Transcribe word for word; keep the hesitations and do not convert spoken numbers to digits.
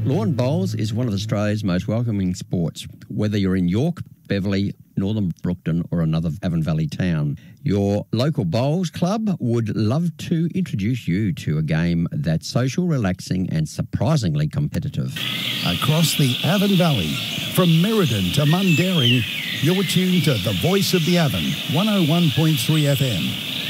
Lawn bowls is one of Australia's most welcoming sports, whether you're in York, Beverley, Northern Brookton or another Avon Valley town. Your local bowls club would love to introduce you to a game that's social, relaxing and surprisingly competitive. Across the Avon Valley, from Merredin to Mundaring, you're tuned to the voice of the Avon, one oh one point three F M.